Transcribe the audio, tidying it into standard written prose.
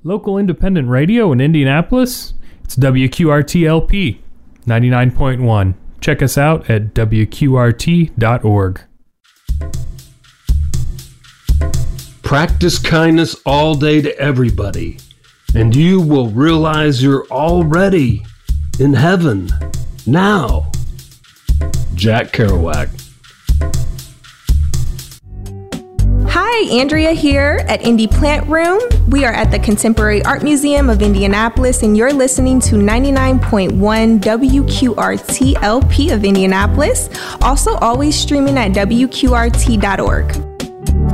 Local independent radio in Indianapolis? It's WQRT-LP 99.1. Check us out at WQRT.org. Practice kindness all day to everybody, and you will realize you're already in heaven now. Jack Kerouac. Hi, Andrea here at Indie Plant Room. We are at the Contemporary Art Museum of Indianapolis, and you're listening to 99.1 WQRT-LP of Indianapolis. Also, always streaming at WQRT.org.